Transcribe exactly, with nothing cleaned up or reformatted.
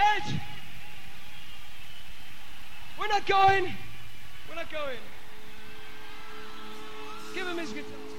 Ed! We're not going. We're not going. Give him his guitar.